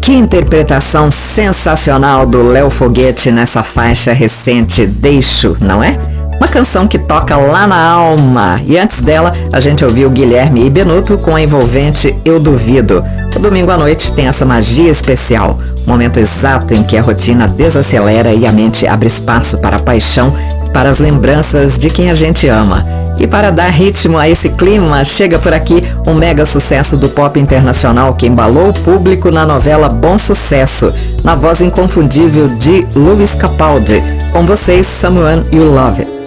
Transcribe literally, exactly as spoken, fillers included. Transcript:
Que interpretação sensacional do Léo Foguete nessa faixa recente Deixo, não é? Uma canção que toca lá na alma. E antes dela, a gente ouviu Guilherme Benuto com a envolvente Eu Duvido. O domingo à noite tem essa magia especial, momento exato em que a rotina desacelera e a mente abre espaço para a paixão e para as lembranças de quem a gente ama. E para dar ritmo a esse clima, chega por aqui um mega sucesso do pop internacional que embalou o público na novela Bom Sucesso, na voz inconfundível de Lewis Capaldi. Com vocês, Someone You Love.